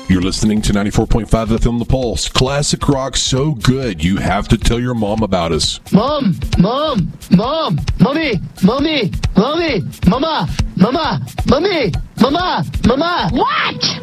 You're listening to 94.5 FM The Pulse. Classic rock so good, you have to tell your mom about us. Mom, mommy, mama. What?